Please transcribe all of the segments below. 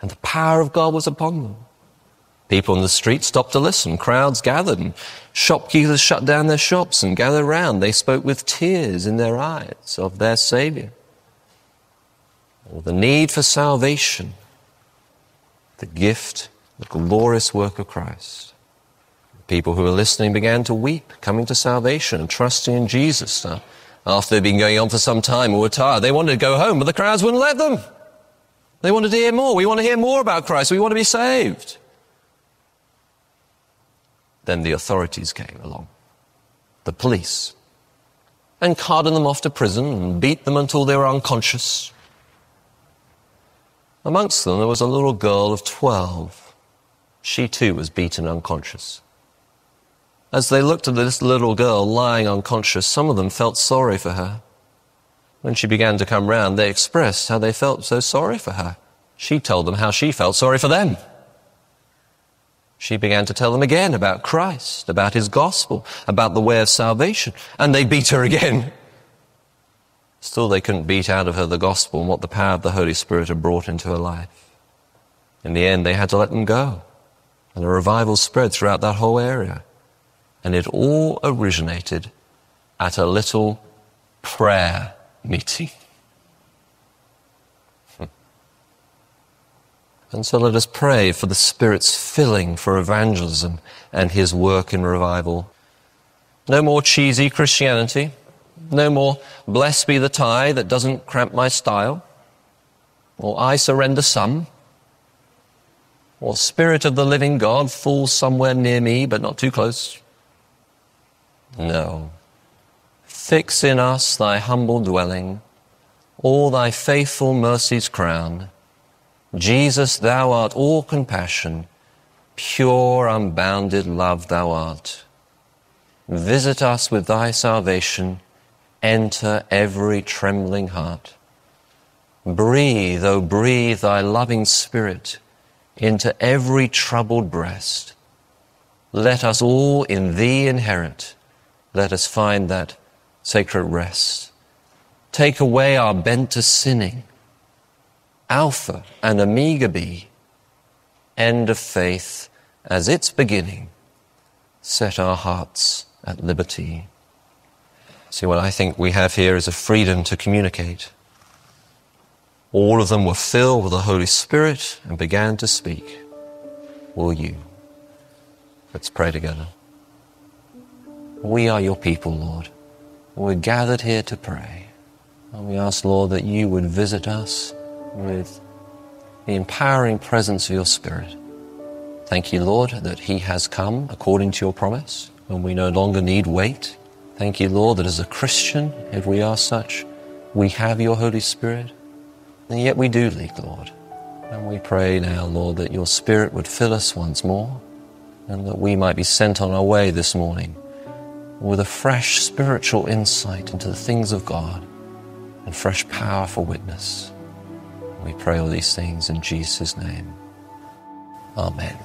and the power of God was upon them. People in the street stopped to listen. Crowds gathered, and shopkeepers shut down their shops and gathered around. They spoke with tears in their eyes of their Savior. Or the need for salvation, the gift, the glorious work of Christ. People who were listening began to weep, coming to salvation and trusting in Jesus. Now, after they'd been going on for some time and were tired, they wanted to go home, but the crowds wouldn't let them. They wanted to hear more. We want to hear more about Christ. We want to be saved. Then the authorities came along, the police, and carted them off to prison and beat them until they were unconscious. Amongst them, there was a little girl of 12. She too was beaten unconscious. As they looked at this little girl lying unconscious, some of them felt sorry for her. When she began to come round, they expressed how they felt so sorry for her. She told them how she felt sorry for them. She began to tell them again about Christ, about his gospel, about the way of salvation, and they beat her again. Still, they couldn't beat out of her the gospel and what the power of the Holy Spirit had brought into her life. In the end, they had to let them go, and a revival spread throughout that whole area. And it all originated at a little prayer meeting. And so let us pray for the Spirit's filling for evangelism and his work in revival. No more cheesy Christianity. No more blessed be the tie that doesn't cramp my style. Or I surrender some. Or Spirit of the living God falls somewhere near me but not too close. No. Fix in us thy humble dwelling, all thy faithful mercies crown. Jesus, thou art all compassion, pure, unbounded love thou art. Visit us with thy salvation, enter every trembling heart. Breathe, oh breathe thy loving Spirit into every troubled breast. Let us all in thee inherit, let us find that sacred rest. Take away our bent to sinning, Alpha and Omega be, end of faith as its beginning. Set our hearts at liberty. See, what I think we have here is a freedom to communicate. All of them were filled with the Holy Spirit and began to speak. Will you? Let's pray together. We are your people, Lord. We're gathered here to pray. And we ask, Lord, that you would visit us with the empowering presence of your Spirit. Thank you, Lord, that he has come according to your promise, and we no longer need wait. Thank you, Lord, that as a Christian, if we are such, we have your Holy Spirit, and yet we do leak, Lord. And we pray now, Lord, that your Spirit would fill us once more, and that we might be sent on our way this morning with a fresh spiritual insight into the things of God and fresh power for witness. We pray all these things in Jesus' name. Amen.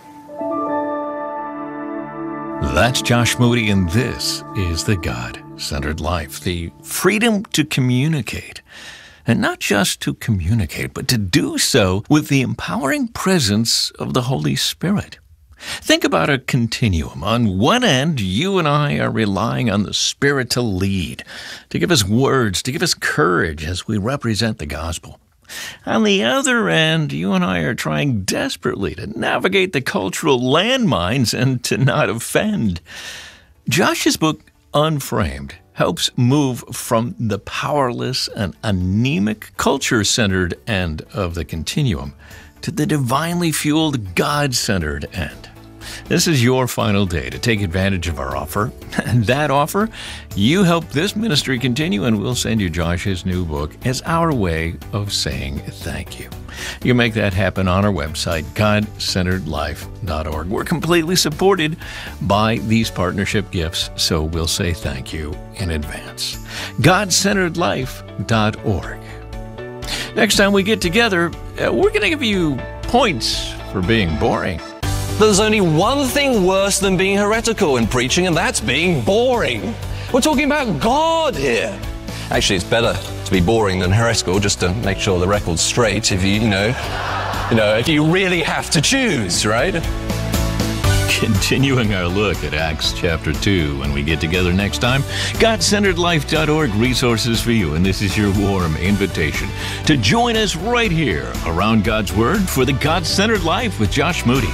That's Josh Moody, and this is the God-Centered Life, the freedom to communicate. And not just to communicate, but to do so with the empowering presence of the Holy Spirit. Think about a continuum. On one end, you and I are relying on the Spirit to lead, to give us words, to give us courage as we represent the gospel. On the other end, you and I are trying desperately to navigate the cultural landmines and to not offend. Josh's book, Unframed, helps move from the powerless and anemic, culture-centered end of the continuum to the divinely fueled, God-centered end. This is your final day to take advantage of our offer. And that offer, you help this ministry continue, and we'll send you Josh's new book as our way of saying thank you. You make that happen on our website, godcenteredlife.org. We're completely supported by these partnership gifts, so we'll say thank you in advance. godcenteredlife.org. Next time we get together, we're going to give you points for being boring. There's only one thing worse than being heretical in preaching, and that's being boring. We're talking about God here. Actually, it's better to be boring than heretical, just to make sure the record's straight, if you know. if you really have to choose, right? Continuing our look at Acts chapter 2 when we get together next time. GodCenteredLife.org resources for you, and this is your warm invitation to join us right here around God's Word for the God-Centered Life with Josh Moody.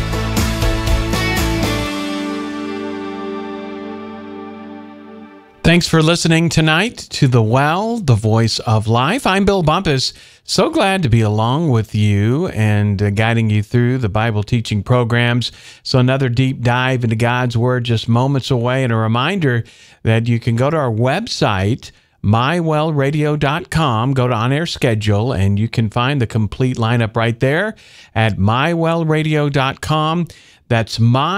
Thanks for listening tonight to The Well, the Voice of Life. I'm Bill Bumpus. So glad to be along with you and guiding you through the Bible teaching programs. So another deep dive into God's Word just moments away, and a reminder that you can go to our website, mywellradio.com, go to On Air Schedule, and you can find the complete lineup right there at mywellradio.com. That's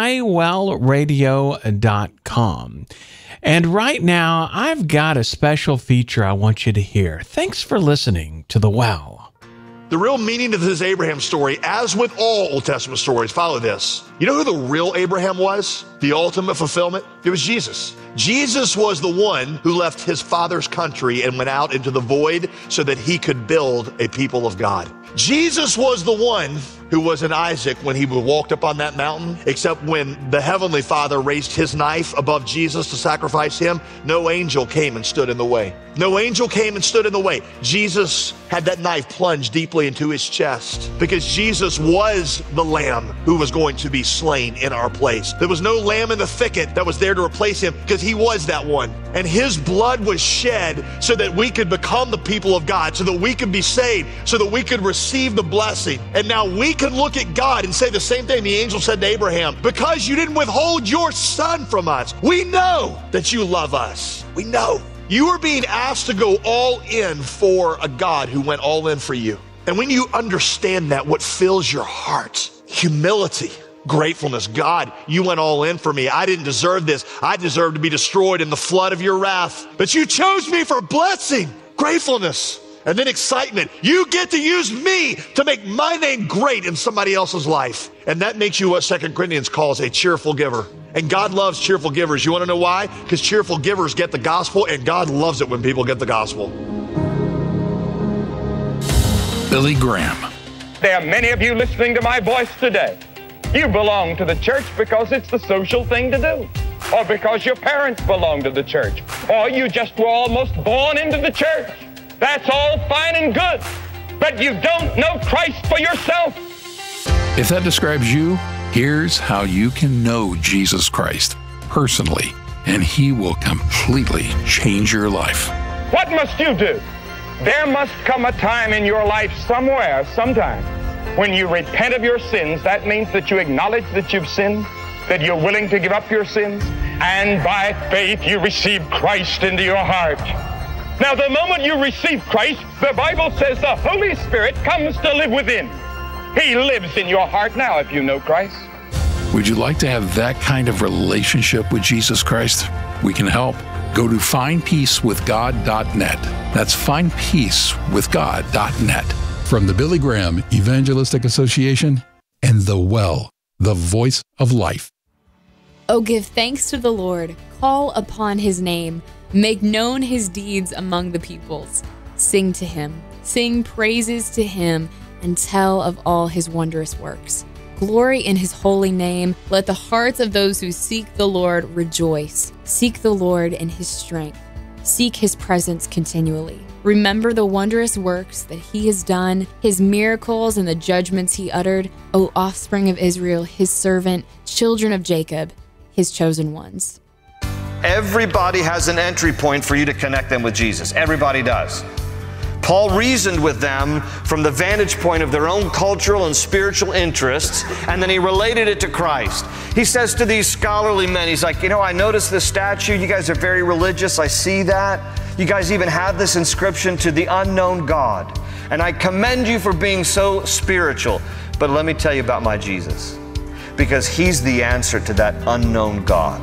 mywellradio.com. And right now, I've got a special feature I want you to hear. Thanks for listening to The Well. The real meaning of this Abraham story, as with all Old Testament stories, follow this. You know who the real Abraham was? The ultimate fulfillment? It was Jesus. Jesus was the one who left his father's country and went out into the void so that he could build a people of God. Jesus was the one who was in Isaac when he walked up on that mountain, except when the Heavenly Father raised his knife above Jesus to sacrifice him, no angel came and stood in the way. No angel came and stood in the way. Jesus had that knife plunged deeply into his chest because Jesus was the lamb who was going to be slain in our place. There was no lamb in the thicket that was there to replace him because he was that one. And his blood was shed so that we could become the people of God, so that we could be saved, so that we could receive the blessing. And now we can look at God and say the same thing the angel said to Abraham, because you didn't withhold your son from us, we know that you love us. We know. You are being asked to go all in for a God who went all in for you. And when you understand that, what fills your heart? Humility, gratefulness. God, you went all in for me. I didn't deserve this. I deserve to be destroyed in the flood of your wrath. But you chose me for blessing, gratefulness, and then excitement. You get to use me to make my name great in somebody else's life. And that makes you what 2 Corinthians calls a cheerful giver. And God loves cheerful givers. You want to know why? Because cheerful givers get the gospel, and God loves it when people get the gospel. Billy Graham. There are many of you listening to my voice today. You belong to the church because it's the social thing to do, or because your parents belong to the church, or you just were almost born into the church. That's all fine and good, but you don't know Christ for yourself. If that describes you, here's how you can know Jesus Christ personally, and he will completely change your life. What must you do? There must come a time in your life somewhere, sometime, when you repent of your sins. That means that you acknowledge that you've sinned, that you're willing to give up your sins, and by faith you receive Christ into your heart. Now, the moment you receive Christ, the Bible says the Holy Spirit comes to live within. He lives in your heart now if you know Christ. Would you like to have that kind of relationship with Jesus Christ? We can help. Go to findpeacewithgod.net. That's findpeacewithgod.net. From the Billy Graham Evangelistic Association and The Well, the Voice of Life. Oh, give thanks to the Lord. Call upon his name. Make known his deeds among the peoples. Sing to him. Sing praises to him and tell of all his wondrous works. Glory in his holy name. Let the hearts of those who seek the Lord rejoice. Seek the Lord in his strength. Seek his presence continually. Remember the wondrous works that he has done, his miracles and the judgments he uttered, O offspring of Israel, his servant, children of Jacob, his chosen ones. Everybody has an entry point for you to connect them with Jesus. Everybody does. Paul reasoned with them from the vantage point of their own cultural and spiritual interests, and then he related it to Christ. He says to these scholarly men, he's like, I noticed this statue. You guys are very religious. I see that. You guys even have this inscription to the unknown God. And I commend you for being so spiritual. But let me tell you about my Jesus, because he's the answer to that unknown God.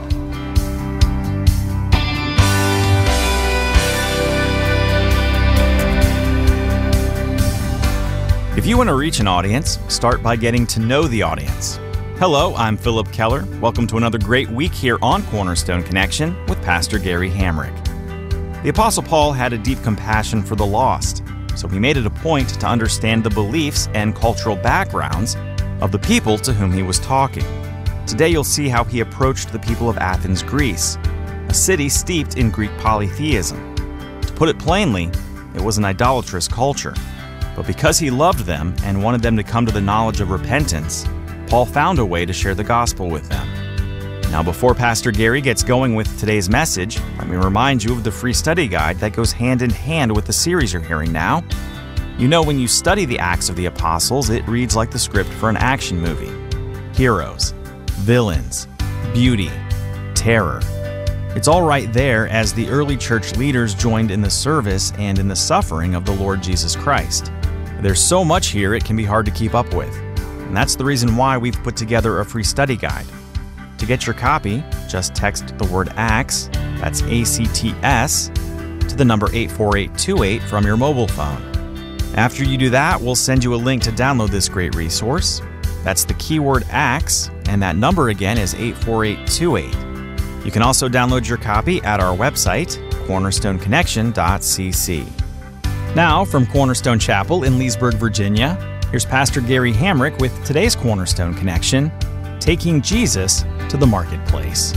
If you want to reach an audience, start by getting to know the audience. Hello, I'm Philip Keller. Welcome to another great week here on Cornerstone Connection with Pastor Gary Hamrick. The Apostle Paul had a deep compassion for the lost. so he made it a point to understand the beliefs and cultural backgrounds of the people to whom he was talking. Today you'll see how he approached the people of Athens, Greece, a city steeped in Greek polytheism. To put it plainly, it was an idolatrous culture. But because he loved them and wanted them to come to the knowledge of repentance, Paul found a way to share the gospel with them. Now, before Pastor Gary gets going with today's message, let me remind you of the free study guide that goes hand in hand with the series you're hearing now. You know, when you study the Acts of the Apostles, it reads like the script for an action movie. Heroes, villains, beauty, terror. It's all right there as the early church leaders joined in the service and in the suffering of the Lord Jesus Christ. There's so much here it can be hard to keep up with. And that's the reason why we've put together a free study guide. To get your copy, just text the word ACTS, that's ACTS, to the number 84828 from your mobile phone. After you do that, we'll send you a link to download this great resource. That's the keyword ACTS, and that number again is 84828. You can also download your copy at our website, cornerstoneconnection.cc. Now, from Cornerstone Chapel in Leesburg, Virginia, here's Pastor Gary Hamrick with today's Cornerstone Connection, Taking Jesus to the Marketplace.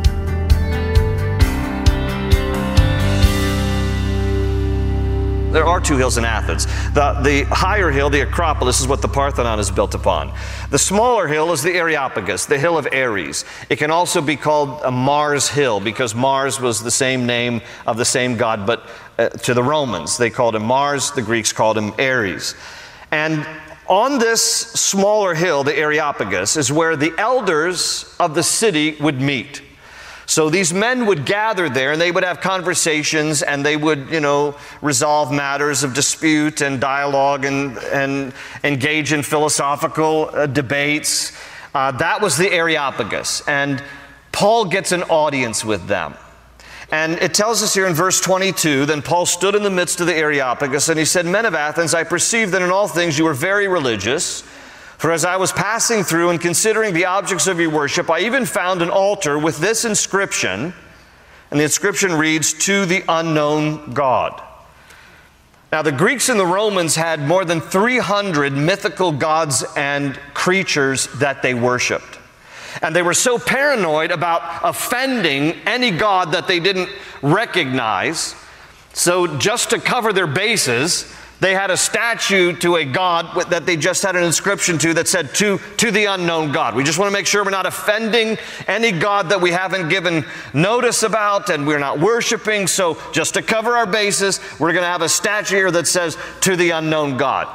There are two hills in Athens. The higher hill, the Acropolis, is what the Parthenon is built upon. The smaller hill is the Areopagus, the hill of Ares. It can also be called a Mars Hill because Mars was the same name of the same god, but to the Romans, they called him Mars, the Greeks called him Ares. And on this smaller hill, the Areopagus, is where the elders of the city would meet. So these men would gather there and they would have conversations and they would, resolve matters of dispute and dialogue and engage in philosophical debates. That was the Areopagus. And Paul gets an audience with them. And it tells us here in verse 22, then Paul stood in the midst of the Areopagus and he said, "Men of Athens, I perceive that in all things you are very religious. For as I was passing through and considering the objects of your worship, I even found an altar with this inscription." And the inscription reads, "To the unknown God." Now, the Greeks and the Romans had more than 300 mythical gods and creatures that they worshiped. And they were so paranoid about offending any god that they didn't recognize. So just to cover their bases, they had a statue to a god that they just had an inscription to that said, to the unknown God. We just want to make sure we're not offending any god that we haven't given notice about and we're not worshiping. So just to cover our bases, we're going to have a statue here that says, to the unknown God.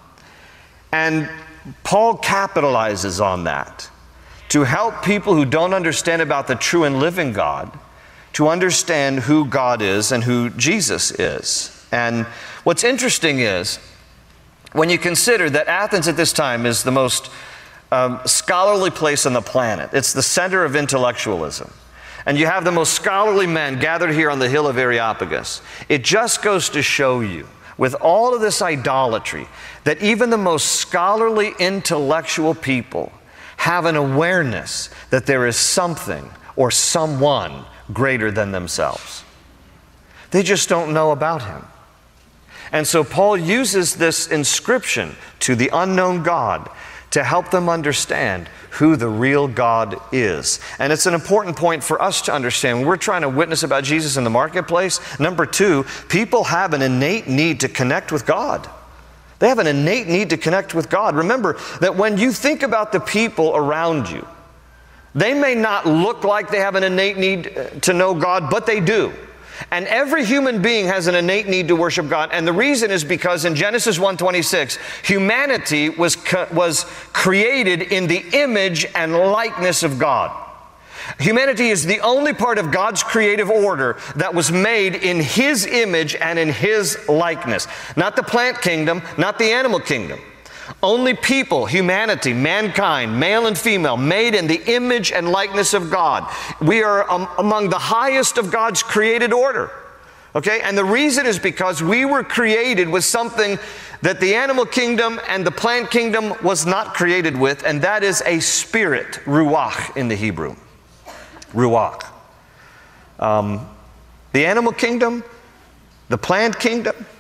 And Paul capitalizes on that to help people who don't understand about the true and living God to understand who God is and who Jesus is. And what's interesting is, when you consider that Athens at this time is the most scholarly place on the planet, it's the center of intellectualism, and you have the most scholarly men gathered here on the hill of Areopagus, it just goes to show you, with all of this idolatry, that even the most scholarly intellectual people have an awareness that there is something or someone greater than themselves. They just don't know about him. And so Paul uses this inscription, to the unknown God, to help them understand who the real God is. And it's an important point for us to understand. When we're trying to witness about Jesus in the marketplace, number two, people have an innate need to connect with God. They have an innate need to connect with God. Remember that when you think about the people around you, they may not look like they have an innate need to know God, but they do. And every human being has an innate need to worship God. And the reason is because in Genesis 1:26, humanity was created in the image and likeness of God. Humanity is the only part of God's creative order that was made in His image and in His likeness. Not the plant kingdom, not the animal kingdom. Only people, humanity, mankind, male and female, made in the image and likeness of God. We are among the highest of God's created order. Okay? And the reason is because we were created with something that the animal kingdom and the plant kingdom was not created with, and that is a spirit, ruach in the Hebrew. Ruach. The animal kingdom, the plant kingdom,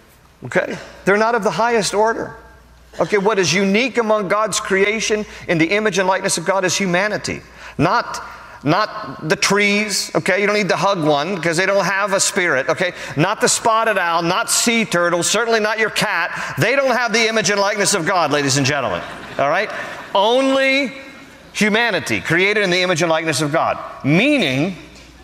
Okay? They're not of the highest order. Okay, what is unique among God's creation in the image and likeness of God is humanity. Not the trees, okay? You don't need to hug one because they don't have a spirit, okay? Not the spotted owl, not sea turtles, certainly not your cat. They don't have the image and likeness of God, ladies and gentlemen, all right? Only humanity created in the image and likeness of God. Meaning,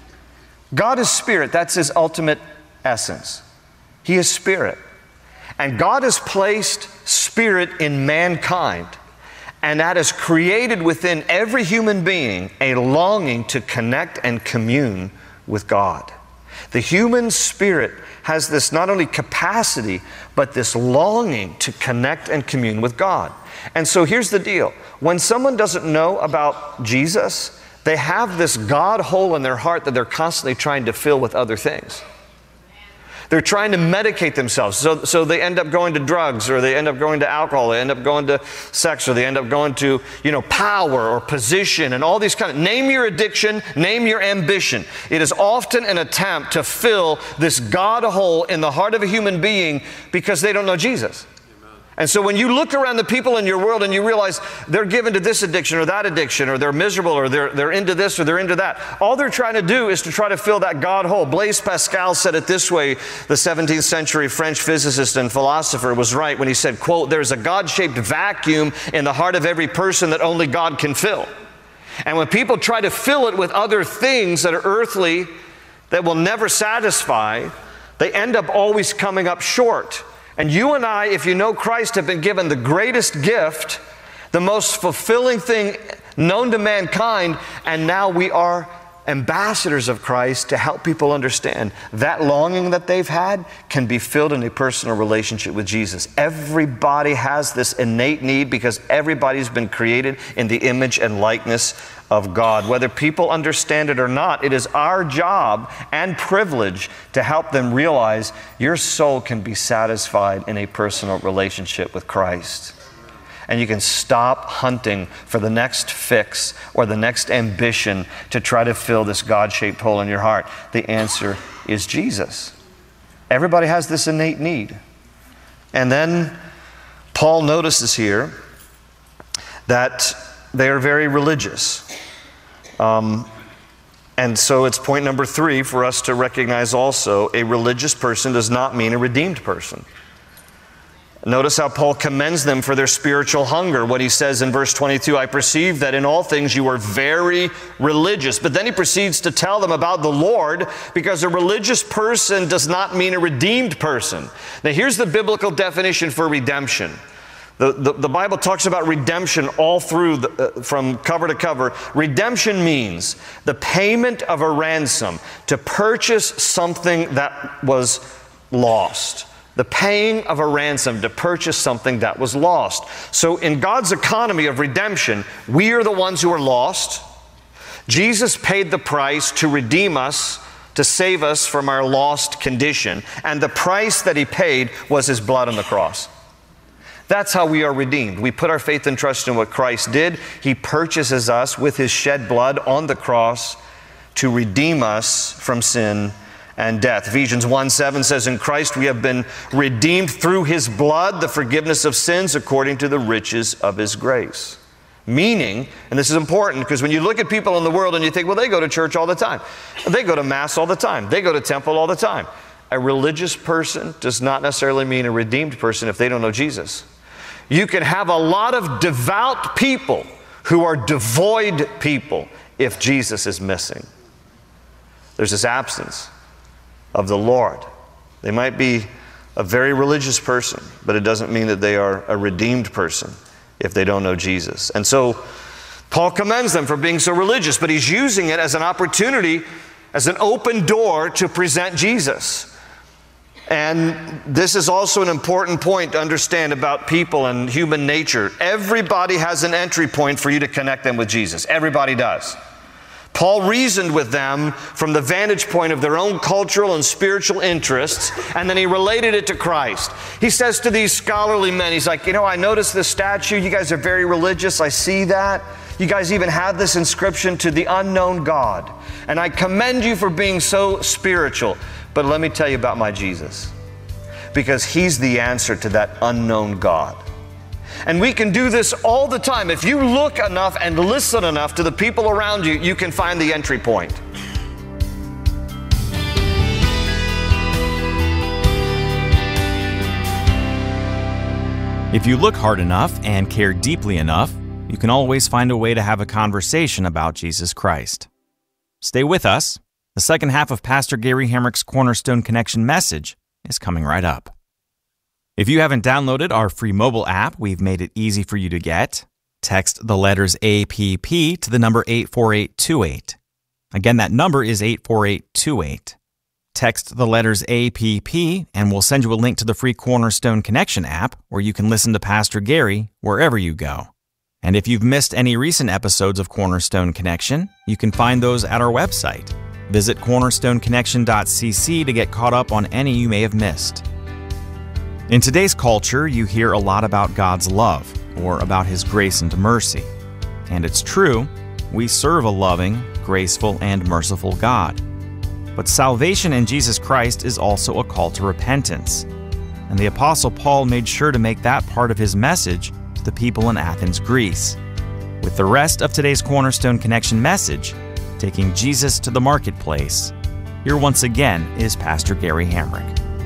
God is spirit. That's His ultimate essence. He is spirit. And God has placed spirit in mankind. And that has created within every human being a longing to connect and commune with God. The human spirit has this not only capacity, but this longing to connect and commune with God. And so here's the deal. When someone doesn't know about Jesus, they have this God hole in their heart that they're constantly trying to fill with other things. They're trying to medicate themselves. So they end up going to drugs, or they end up going to alcohol, they end up going to sex, or they end up going to, power or position and all these kind of, name your addiction, name your ambition. It is often an attempt to fill this God hole in the heart of a human being because they don't know Jesus. And so when you look around the people in your world and you realize they're given to this addiction or that addiction, or they're miserable, or they're into this or they're into that, all they're trying to do is to try to fill that God hole. Blaise Pascal said it this way. The 17th century French physicist and philosopher was right when he said, quote, "There's a God-shaped vacuum in the heart of every person that only God can fill." And when people try to fill it with other things that are earthly, that will never satisfy, they end up always coming up short. And you and I, if you know Christ, have been given the greatest gift, the most fulfilling thing known to mankind, and now we are ambassadors of Christ to help people understand that longing that they've had can be filled in a personal relationship with Jesus. Everybody has this innate need because everybody's been created in the image and likeness of God. Whether people understand it or not, it is our job and privilege to help them realize your soul can be satisfied in a personal relationship with Christ. And you can stop hunting for the next fix or the next ambition to try to fill this God-shaped hole in your heart. The answer is Jesus. Everybody has this innate need. And then Paul notices here that they are very religious. And so it's point number 3 for us to recognize also, a religious person does not mean a redeemed person. Notice how Paul commends them for their spiritual hunger. What he says in verse 22, "I perceive that in all things you are very religious." But then he proceeds to tell them about the Lord, because a religious person does not mean a redeemed person. Now here's the biblical definition for redemption. The Bible talks about redemption all through, from cover to cover. Redemption means the payment of a ransom to purchase something that was lost. The paying of a ransom to purchase something that was lost. So in God's economy of redemption, we are the ones who are lost. Jesus paid the price to redeem us, to save us from our lost condition. And the price that He paid was His blood on the cross. That's how we are redeemed. We put our faith and trust in what Christ did. He purchases us with His shed blood on the cross to redeem us from sin and death. Ephesians 1:7 says, "In Christ we have been redeemed through His blood, the forgiveness of sins according to the riches of His grace." Meaning, and this is important because when you look at people in the world and you think, well, they go to church all the time. They go to Mass all the time. They go to temple all the time. A religious person does not necessarily mean a redeemed person if they don't know Jesus. You can have a lot of devout people who are devoid people if Jesus is missing. There's this absence of the Lord. They might be a very religious person, but it doesn't mean that they are a redeemed person if they don't know Jesus. And so Paul commends them for being so religious, but he's using it as an opportunity, as an open door to present Jesus. And this is also an important point to understand about people and human nature. Everybody has an entry point for you to connect them with Jesus. Everybody does. Paul reasoned with them from the vantage point of their own cultural and spiritual interests, and then he related it to Christ. He says to these scholarly men, he's like, I noticed this statue. You guys are very religious. I see that. You guys even have this inscription, "To the unknown God." And I commend you for being so spiritual. But let me tell you about my Jesus. because He's the answer to that unknown God. And we can do this all the time. If you look enough and listen enough to the people around you, you can find the entry point. If you look hard enough and care deeply enough, you can always find a way to have a conversation about Jesus Christ. Stay with us. The second half of Pastor Gary Hamrick's Cornerstone Connection message is coming right up. If you haven't downloaded our free mobile app, we've made it easy for you to get. Text the letters APP to the number 84828. Again, that number is 84828. Text the letters APP and we'll send you a link to the free Cornerstone Connection app where you can listen to Pastor Gary wherever you go. And if you've missed any recent episodes of Cornerstone Connection, you can find those at our website. Visit cornerstoneconnection.cc to get caught up on any you may have missed. In today's culture, you hear a lot about God's love or about His grace and mercy. And it's true, we serve a loving, graceful, and merciful God. But salvation in Jesus Christ is also a call to repentance. And the Apostle Paul made sure to make that part of his message to the people in Athens, Greece. With the rest of today's Cornerstone Connection message, taking Jesus to the marketplace, here once again is Pastor Gary Hamrick.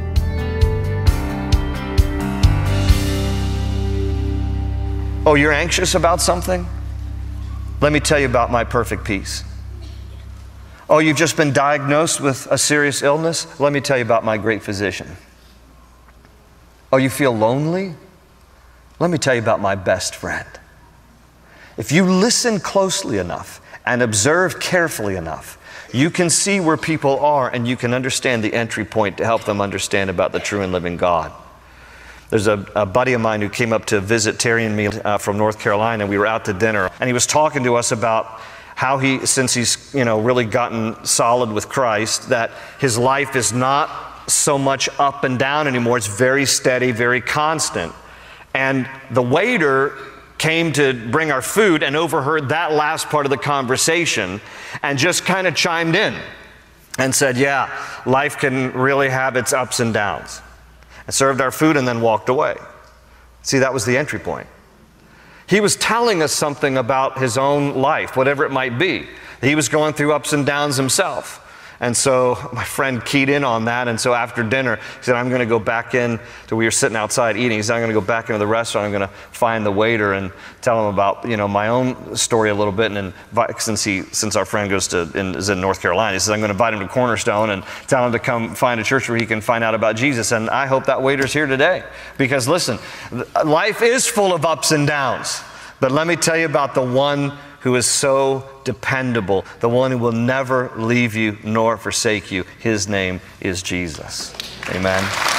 Oh, you're anxious about something? Let me tell you about my perfect peace. Oh, you've just been diagnosed with a serious illness? Let me tell you about my great physician. Oh, you feel lonely? Let me tell you about my best friend. If you listen closely enough and observe carefully enough, you can see where people are and you can understand the entry point to help them understand about the true and living God. There's a buddy of mine who came up to visit Terry and me from North Carolina. We were out to dinner, and he was talking to us about how he, since he's really gotten solid with Christ, that his life is not so much up and down anymore. It's very steady, very constant. And the waiter came to bring our food and overheard that last part of the conversation and just kind of chimed in and said, yeah, life can really have its ups and downs. And served our food and then walked away. See, that was the entry point. He was telling us something about his own life, whatever it might be. He was going through ups and downs himself. And so my friend keyed in on that. And so after dinner, he said, I'm going to go back in to, we were sitting outside eating. He said, I'm going to go back into the restaurant. I'm going to find the waiter and tell him about, my own story a little bit. And invite, since our friend is in North Carolina, he says, I'm going to invite him to Cornerstone and tell him to come find a church where he can find out about Jesus. And I hope that waiter's here today. Because listen, life is full of ups and downs. But let me tell you about the one who is so dependable, the one who will never leave you nor forsake you. His name is Jesus. Amen.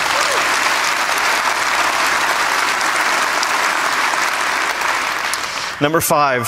Number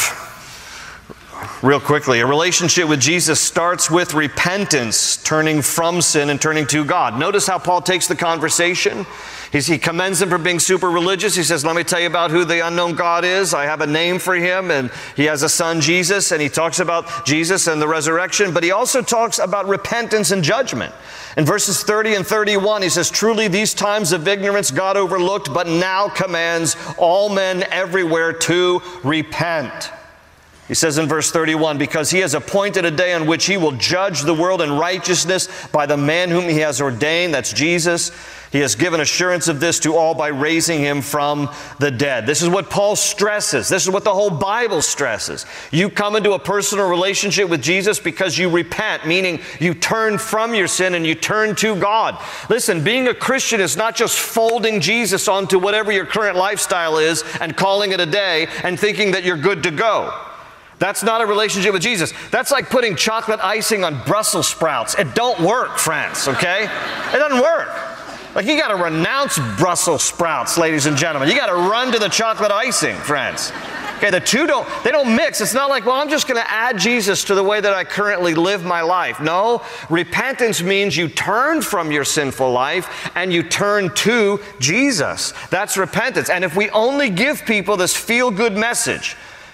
5, real quickly, a relationship with Jesus starts with repentance, turning from sin and turning to God. Notice how Paul takes the conversation. He commends them for being super religious. He says, let me tell you about who the unknown God is. I have a name for him, and he has a son, Jesus, and he talks about Jesus and the resurrection, but he also talks about repentance and judgment. In verses 30 and 31, he says, truly these times of ignorance God overlooked, but now commands all men everywhere to repent. He says in verse 31, because he has appointed a day on which he will judge the world in righteousness by the man whom he has ordained, that's Jesus. He has given assurance of this to all by raising him from the dead. This is what Paul stresses. This is what the whole Bible stresses. You come into a personal relationship with Jesus because you repent, meaning you turn from your sin and you turn to God. Listen, being a Christian is not just folding Jesus onto whatever your current lifestyle is and calling it a day and thinking that you're good to go. That's not a relationship with Jesus. That's like putting chocolate icing on Brussels sprouts. It don't work, friends, okay? It doesn't work. Like, you got to renounce Brussels sprouts, ladies and gentlemen. You got to run to the chocolate icing, friends. Okay, the two don't mix. It's not like, well, I'm just going to add Jesus to the way that I currently live my life. No, repentance means you turn from your sinful life and you turn to Jesus. That's repentance. And if we only give people this feel-good message,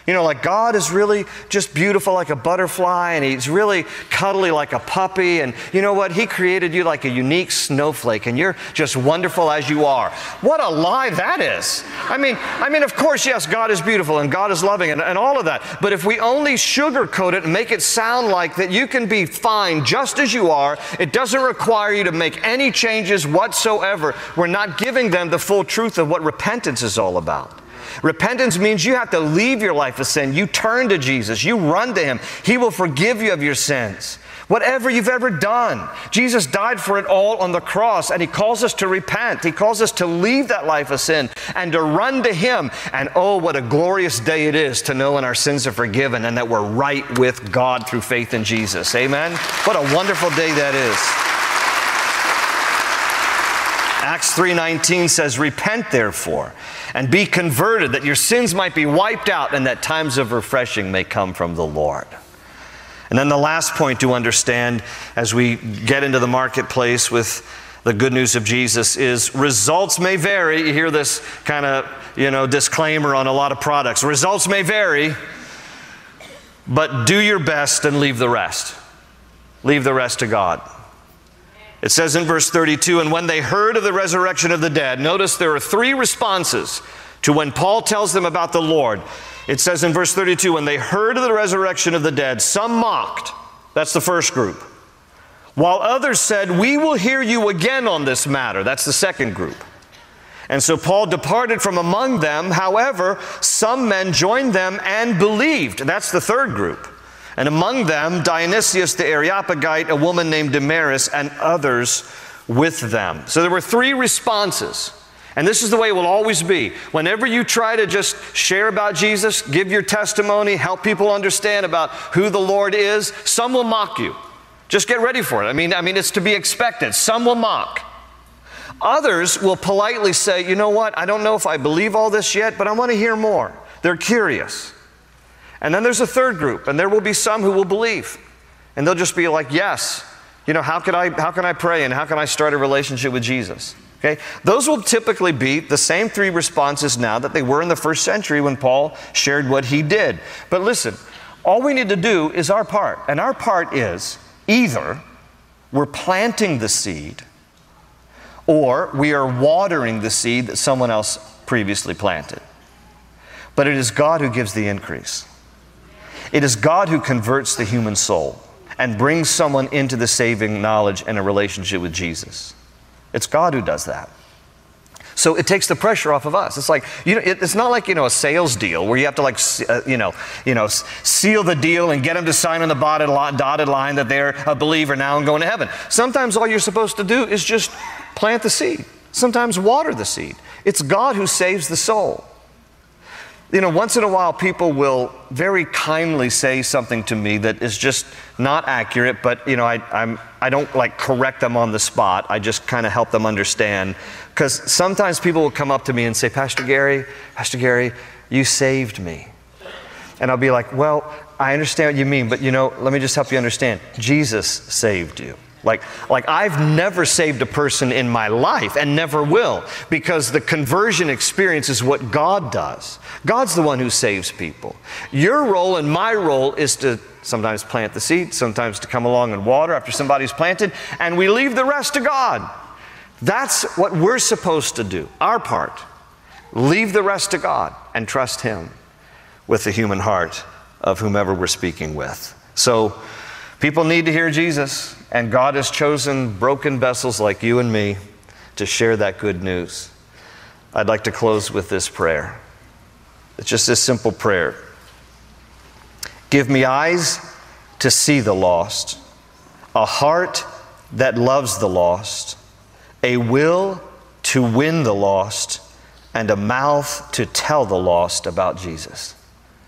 You know, like God is really just beautiful like a butterfly, and He's really cuddly like a puppy, and you know what? He created you like a unique snowflake, and you're just wonderful as you are. What a lie that is. I mean, of course, yes, God is beautiful and God is loving and all of that, but if we only sugarcoat it and make it sound like that you can be fine just as you are, it doesn't require you to make any changes whatsoever, we're not giving them the full truth of what repentance is all about. Repentance means you have to leave your life of sin. You turn to Jesus. You run to Him. He will forgive you of your sins. Whatever you've ever done, Jesus died for it all on the cross, and He calls us to repent. He calls us to leave that life of sin and to run to Him. And oh, what a glorious day it is to know when our sins are forgiven and that we're right with God through faith in Jesus. Amen? What a wonderful day that is. Acts 3:19 says, "Repent therefore, and be converted, that your sins might be wiped out, and that times of refreshing may come from the Lord." And then the last point to understand as we get into the marketplace with the good news of Jesus is results may vary. You hear this kind of, disclaimer on a lot of products. Results may vary, but do your best and leave the rest. Leave the rest to God. It says in verse 32, "And when they heard of the resurrection of the dead," notice there are three responses to when Paul tells them about the Lord. It says in verse 32, "When they heard of the resurrection of the dead, some mocked." That's the first group. "While others said, 'We will hear you again on this matter.'" That's the second group. "And so Paul departed from among them. However, some men joined them and believed." That's the third group. "And among them Dionysius the Areopagite, a woman named Damaris, and others with them." So there were three responses. And this is the way it will always be. Whenever you try to just share about Jesus, give your testimony, help people understand about who the Lord is, some will mock you. Just get ready for it. I mean, it's to be expected. Some will mock. Others will politely say, "You know what? I don't know if I believe all this yet, but I want to hear more." They're curious. And then there's a third group, and there will be some who will believe. And they'll just be like, "Yes, how can I pray, and how can I start a relationship with Jesus?" Okay? Those will typically be the same three responses now that they were in the first century when Paul shared what he did. But listen, all we need to do is our part. And our part is either we're planting the seed or we are watering the seed that someone else previously planted. But it is God who gives the increase. It is God who converts the human soul and brings someone into the saving knowledge and a relationship with Jesus. It's God who does that. So it takes the pressure off of us. It's like, it's not like, a sales deal where you have to seal the deal and get them to sign on the dotted line that they're a believer now and going to heaven. Sometimes all you're supposed to do is just plant the seed. Sometimes water the seed. It's God who saves the soul. Once in a while people will very kindly say something to me that is just not accurate, but I don't correct them on the spot. I just kind of help them understand, because sometimes people will come up to me and say, Pastor Gary, you saved me. And I'll be like, well, I understand what you mean, but let me just help you understand. Jesus saved you. Like I've never saved a person in my life and never will, because the conversion experience is what God does. God's the one who saves people. Your role and my role is to sometimes plant the seed, sometimes to come along and water after somebody's planted, and we leave the rest to God. That's what we're supposed to do, our part. Leave the rest to God and trust Him with the human heart of whomever we're speaking with. So people need to hear Jesus, and God has chosen broken vessels like you and me to share that good news. I'd like to close with this prayer. It's just this simple prayer. Give me eyes to see the lost, a heart that loves the lost, a will to win the lost, and a mouth to tell the lost about Jesus.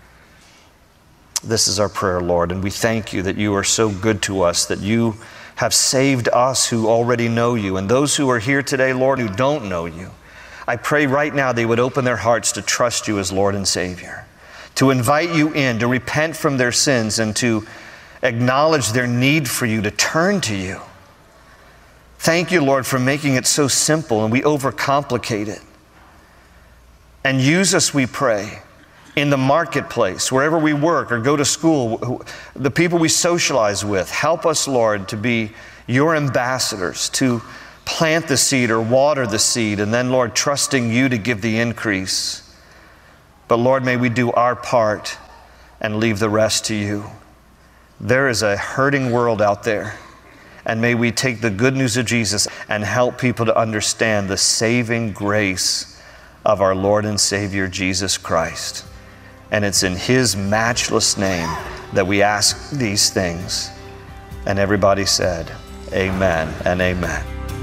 This is our prayer, Lord, and we thank you that you are so good to us, that you have saved us who already know you, and those who are here today, Lord, who don't know you. I pray right now they would open their hearts to trust you as Lord and Savior, to invite you in, to repent from their sins, and to acknowledge their need for you, to turn to you. Thank you, Lord, for making it so simple, and we overcomplicate it. And use us, we pray, in the marketplace, wherever we work or go to school, the people we socialize with. Help us, Lord, to be your ambassadors, to plant the seed or water the seed, and then, Lord, trusting you to give the increase. But Lord, may we do our part and leave the rest to you. There is a hurting world out there, and may we take the good news of Jesus and help people to understand the saving grace of our Lord and Savior, Jesus Christ. And it's in His matchless name that we ask these things. And everybody said, amen and amen.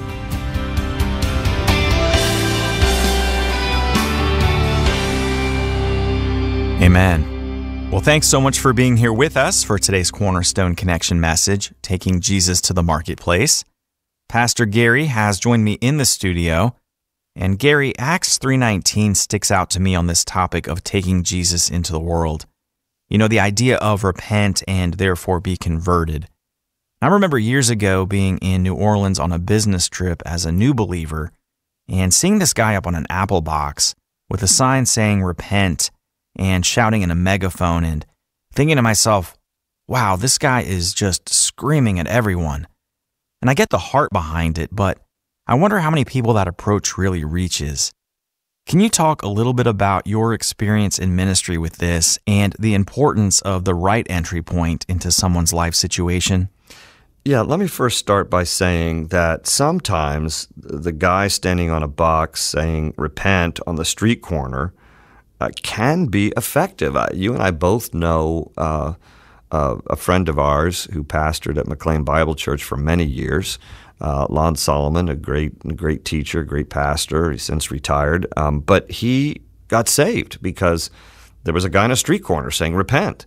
Amen. Well, thanks so much for being here with us for today's Cornerstone Connection message, Taking Jesus to the Marketplace. Pastor Gary has joined me in the studio. And Gary, Acts 3:19 sticks out to me on this topic of taking Jesus into the world. You know, the idea of repent and therefore be converted. I remember years ago being in New Orleans on a business trip as a new believer and seeing this guy up on an Apple box with a sign saying repent and shouting in a megaphone and thinking to myself, wow, this guy is just screaming at everyone. And I get the heart behind it, but I wonder how many people that approach really reaches. Can you talk a little bit about your experience in ministry with this and the importance of the right entry point into someone's life situation? Yeah, let me first start by saying that sometimes the guy standing on a box saying repent on the street corner can be effective. You and I both know a friend of ours who pastored at McLean Bible Church for many years, Lon Solomon, a great teacher, great pastor. He's since retired, but he got saved because there was a guy in a street corner saying repent.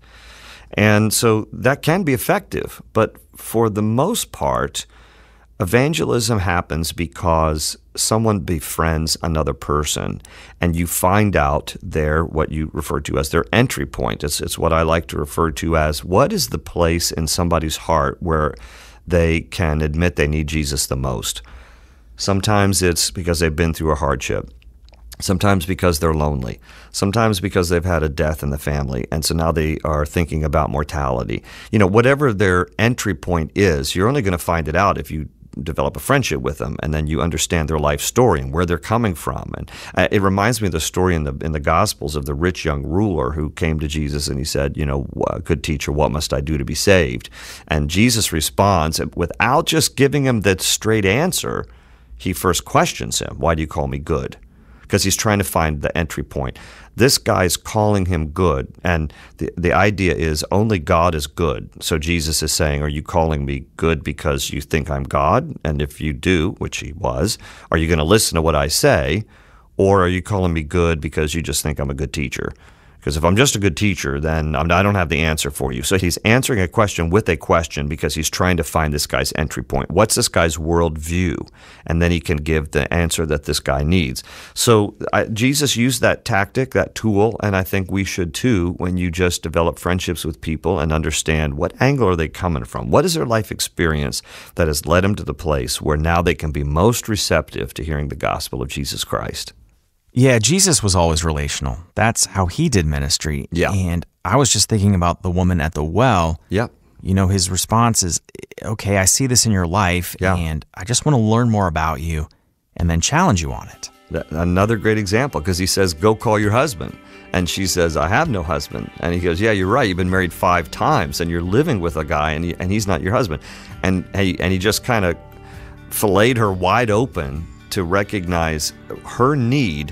And so that can be effective, but for the most part, evangelism happens because someone befriends another person, and you find out what you refer to as their entry point. It's what I like to refer to as, what is the place in somebody's heart where they can admit they need Jesus the most? Sometimes it's because they've been through a hardship. Sometimes because they're lonely. Sometimes because they've had a death in the family, and so now they are thinking about mortality. You know, whatever their entry point is, you're only going to find it out if you develop a friendship with them, and then you understand their life story and where they're coming from. And it reminds me of the story in the Gospels of the rich young ruler who came to Jesus and he said, you know, good teacher, what must I do to be saved? And Jesus responds, without just giving him that straight answer, he first questions him, why do you call me good? Because he's trying to find the entry point. This guy's calling him good, and the idea is only God is good. So Jesus is saying, are you calling me good because you think I'm God? And if you do, which he was, are you going to listen to what I say? Or are you calling me good because you just think I'm a good teacher? Because if I'm just a good teacher, then I don't have the answer for you. So he's answering a question with a question because he's trying to find this guy's entry point. What's this guy's worldview? And then he can give the answer that this guy needs. So Jesus used that tactic, that tool, and I think we should too when you just develop friendships with people and understand what angle are they coming from? What is their life experience that has led them to the place where now they can be most receptive to hearing the gospel of Jesus Christ? Yeah, Jesus was always relational. That's how he did ministry. Yeah. And I was just thinking about the woman at the well. Yeah. You know, his response is, okay, I see this in your life, and I just want to learn more about you and then challenge you on it. Another great example, because he says, go call your husband. And she says, I have no husband. And he goes, yeah, you're right. You've been married 5 times, and you're living with a guy, and he's not your husband. And he just kind of filleted her wide open to recognize her need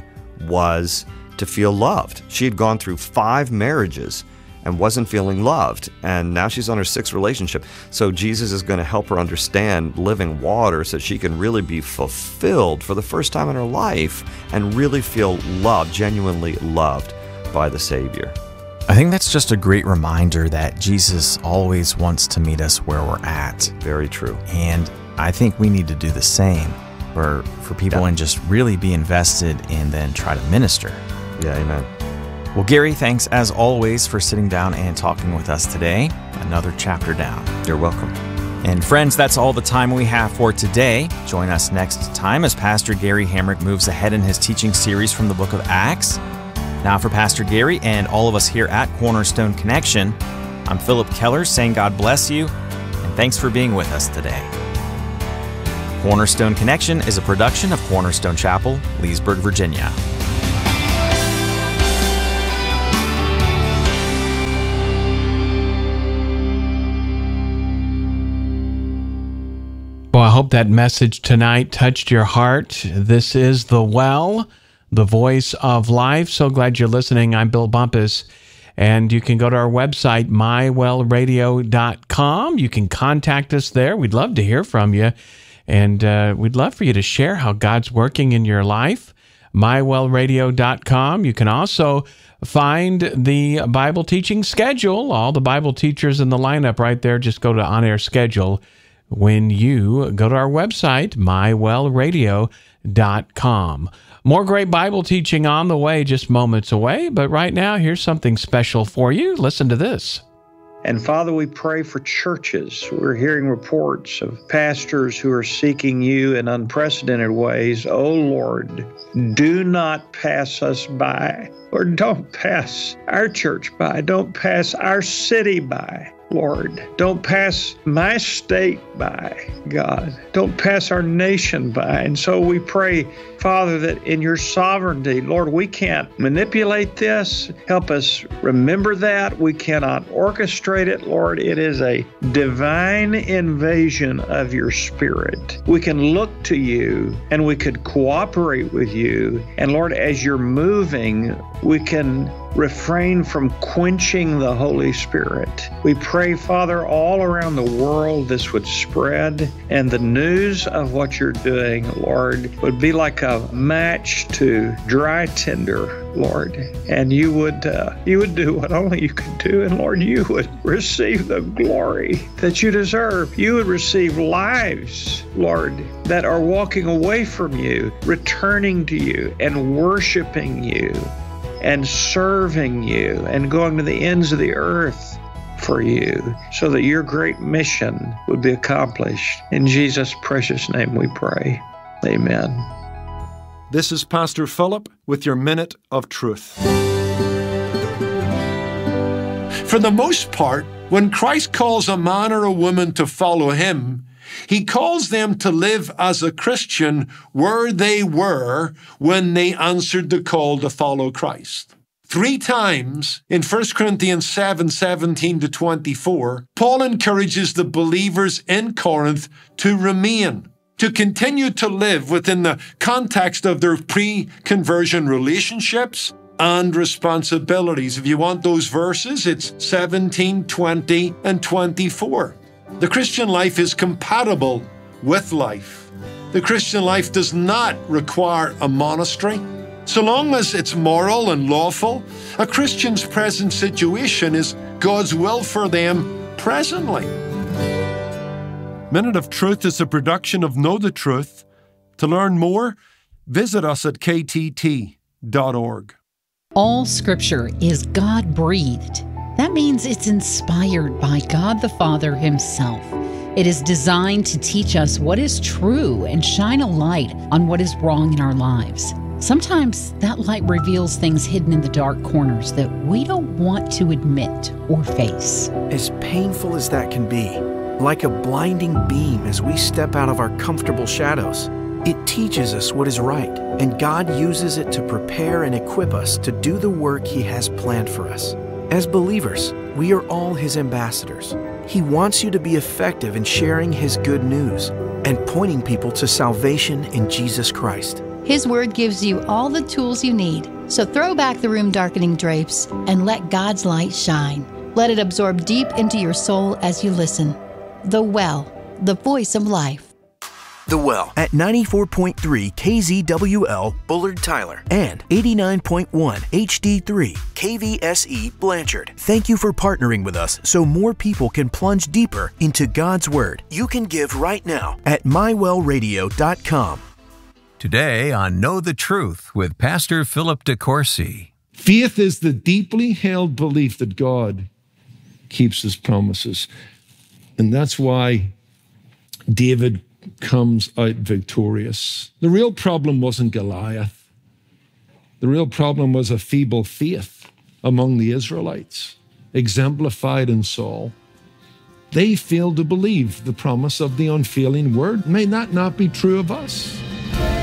was to feel loved. She had gone through 5 marriages and wasn't feeling loved, and now she's on her 6th relationship. So Jesus is going to help her understand living water so she can really be fulfilled for the first time in her life and really feel loved, genuinely loved by the Savior. I think that's just a great reminder that Jesus always wants to meet us where we're at. Very true. And I think we need to do the same for people and just really be invested and then try to minister. Yeah, amen. Well, Gary, thanks as always for sitting down and talking with us today. Another chapter down. You're welcome. And friends, that's all the time we have for today. Join us next time as Pastor Gary Hamrick moves ahead in his teaching series from the book of Acts. Now for Pastor Gary and all of us here at Cornerstone Connection, I'm Philip Keller saying God bless you, and thanks for being with us today. Cornerstone Connection is a production of Cornerstone Chapel, Leesburg, Virginia. Well, I hope that message tonight touched your heart. This is The Well, the voice of life. So glad you're listening. I'm Bill Bumpus, and you can go to our website, mywellradio.com. You can contact us there. We'd love to hear from you, and we'd love for you to share how God's working in your life. mywellradio.com. You can also find the Bible teaching schedule, all the Bible teachers in the lineup right there. Just go to On Air Schedule when you go to our website, mywellradio.com. More great Bible teaching on the way, just moments away. But right now, here's something special for you. Listen to this. And Father, we pray for churches. We're hearing reports of pastors who are seeking you in unprecedented ways. Oh, Lord, do not pass us by. Lord, don't pass our church by. Don't pass our city by. Lord, don't pass my state by, God. Don't pass our nation by. And so we pray, Father, that in your sovereignty, Lord, we can't manipulate this. Help us remember that. We cannot orchestrate it, Lord. It is a divine invasion of your Spirit. We can look to you and we could cooperate with you. And Lord, as you're moving, we can refrain from quenching the Holy Spirit. We pray, Father, all around the world this would spread, and the news of what you're doing, Lord, would be like a match to dry tinder, Lord. And you would do what only you could do, and Lord, you would receive the glory that you deserve. You would receive lives, Lord, that are walking away from you, returning to you, and worshiping you, and serving you, and going to the ends of the earth for you, so that your great mission would be accomplished. In Jesus' precious name we pray. Amen. This is Pastor Philip with your Minute of Truth. For the most part, when Christ calls a man or a woman to follow him, he calls them to live as a Christian where they were when they answered the call to follow Christ. 3 times in 1 Corinthians 7:17-24, Paul encourages the believers in Corinth to remain, to continue to live within the context of their pre-conversion relationships and responsibilities. If you want those verses, it's 17, 20, and 24. The Christian life is compatible with life. The Christian life does not require a monastery. So long as it's moral and lawful, a Christian's present situation is God's will for them presently. Minute of Truth is a production of Know the Truth. To learn more, visit us at ktt.org. All Scripture is God-breathed. That means it's inspired by God the Father himself. It is designed to teach us what is true and shine a light on what is wrong in our lives. Sometimes that light reveals things hidden in the dark corners that we don't want to admit or face. As painful as that can be, like a blinding beam as we step out of our comfortable shadows, it teaches us what is right, and God uses it to prepare and equip us to do the work He has planned for us. As believers, we are all His ambassadors. He wants you to be effective in sharing His good news and pointing people to salvation in Jesus Christ. His Word gives you all the tools you need. So throw back the room-darkening drapes and let God's light shine. Let it absorb deep into your soul as you listen. The Well, the voice of life. The Well at 94.3 KZWL Bullard Tyler and 89.1 HD3 KVSE Blanchard. Thank you for partnering with us so more people can plunge deeper into God's Word. You can give right now at mywellradio.com. Today on Know the Truth with Pastor Philip DeCourcy. Faith is the deeply held belief that God keeps His promises. And that's why David comes out victorious. The real problem wasn't Goliath. The real problem was a feeble faith among the Israelites, exemplified in Saul. They failed to believe the promise of the unfailing word. May that not be true of us?